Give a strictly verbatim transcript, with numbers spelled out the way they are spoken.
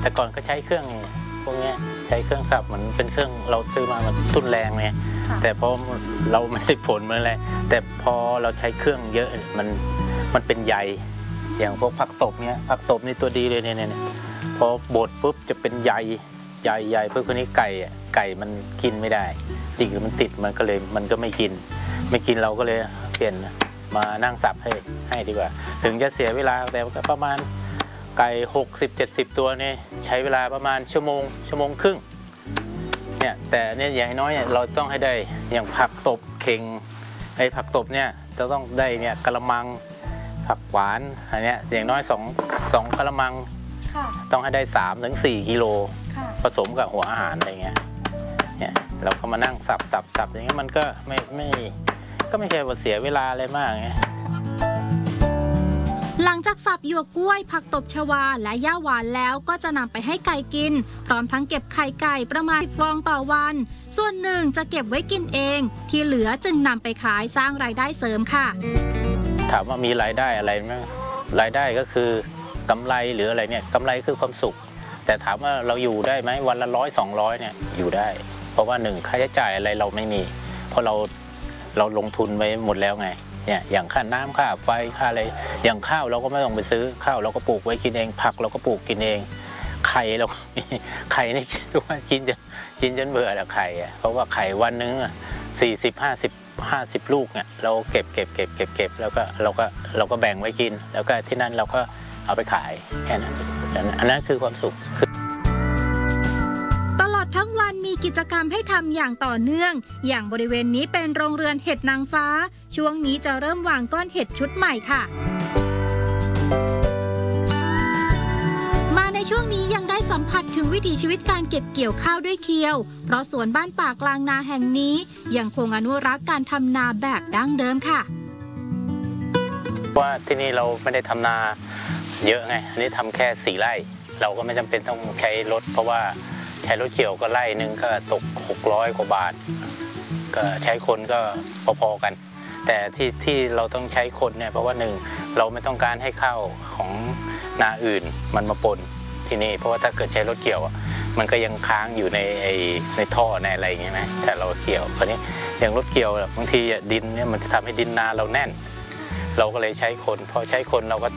แต่ก่อนก็ใช้เครื่องพวกนี้ใช้เครื่องสับเหมือนเป็นเครื่องเราซื้อมามันทุนแรงไงแต่พอเราไม่ได้ผลมันอะไรแต่พอเราใช้เครื่องเยอะมันมันเป็นใยอย่างพวกผักตบเนี้ยผักตบนี่ตัวดีเลยเนี่ยเนี่ยพอบดปุ๊บจะเป็นใยใยใยเพื่อคนนี้ไก่ไก่มันกินไม่ได้จริงหรือมันติดมันก็เลยมันก็ไม่กินไม่กินเราก็เลยเปลี่ยนมานั่งสับให้ให้ดีกว่าถึงจะเสียเวลาแต่ก็ประมาณไก่หกสิบเจ็ดสิบตัวนี่ใช้เวลาประมาณชั่วโมงชั่วโมงครึ่งเนี่ยแต่เนี่ยอย่างน้อยเนี่ยเราต้องให้ได้อย่างผักตบเข่งไอ้ผักตบเนี่ยจะต้องได้เนี่ยกะละมังผักหวานอันเนี้ยอย่างน้อยสองสองกะละมังต้องให้ได้สามถึงสี่กิโลผสมกับหัวอาหารอะไรเงี้ยเนี่ยเราก็มานั่งสับสับสับอย่างเงี้ยมันก็ไม่ไม่ก็ไม่ใช่ว่าเสียเวลาอะไรมากไงหลังจากสับหยวกกล้วยผักตบชวาและหญ้าหวานแล้วก็จะนำไปให้ไก่กินพร้อมทั้งเก็บไข่ไก่ประมาณสิบฟองต่อวันส่วนหนึ่งจะเก็บไว้กินเองที่เหลือจึงนำไปขายสร้างรายได้เสริมค่ะถามว่ามีรายได้อะไรไหมรายได้ก็คือกำไรหรืออะไรเนี่ยกำไรคือความสุขแต่ถามว่าเราอยู่ได้ไหมวันละร้อยสองร้อยเนี่ยอยู่ได้เพราะว่าหนึ่งค่าใช้จ่ายอะไรเราไม่มีเพราะเราเราลงทุนไว้หมดแล้วไงเนี่ยอย่างค่าน้ำค่าไฟค่าอะไรอย่างข้าวเราก็ไม่ต้องไปซื้อข้าวเราก็ปลูกไว้กินเองผักเราก็ปลูกกินเองไข่เราไข่นี่ทุกวันกินจนกินจนเบื่อแล้วไข่อะเพราะว่าไข่วันนึงสี่สิบห้าสิบห้าสิบลูกเนี่ยเราเก็บเก็บเก็บเก็บเก็บแล้วก็เราก็เราก็แบ่งไว้กินแล้วก็ที่นั่นเราก็เอาไปขายแค่นั้นอันนั้นคือความสุขตลอดทั้งวันมีกิจกรรมให้ทำอย่างต่อเนื่องอย่างบริเวณนี้เป็นโรงเรือนเห็ดนางฟ้าช่วงนี้จะเริ่มวางก้อนเห็ดชุดใหม่ค่ะมาในช่วงนี้ยังได้สัมผัสถึงวิถีชีวิตการเก็บเกี่ยวข้าวด้วยเคียวเพราะสวนบ้านป่ากลางนาแห่งนี้ยังคงอนุรักษ์การทำนาแบบดั้งเดิมค่ะว่าที่นี่เราไม่ได้ทำนาเยอะไงอันนี้ทำแค่สี่ไร่เราก็ไม่จำเป็นต้องใช้รถเพราะว่าใช้รถเกี่ยวก็ไร่นึงก็ตกหกร้อยกว่าบาทก็ใช้คนก็พอๆกันแต่ที่ที่เราต้องใช้คนเนี่ยเพราะว่าหนึ่งเราไม่ต้องการให้ข้าวของนาอื่นมันมาปนที่นี่เพราะว่าถ้าเกิดใช้รถเกี่ยวมันก็ยังค้างอยู่ในไอ้ในท่อในอะไรอย่างเงี้ยไหมแต่เราเกี่ยวคราวนี้อย่างรถเกี่ยวบางทีดินเนี่ยมันจะทำให้ดินนาเราแน่นเราก็เลยใช้คนพอใช้คนเราก็